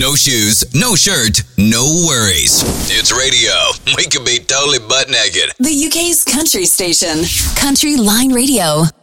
No shoes, no shirt, no worries. It's radio. We could be totally butt naked. The UK's country station, Country Line Radio.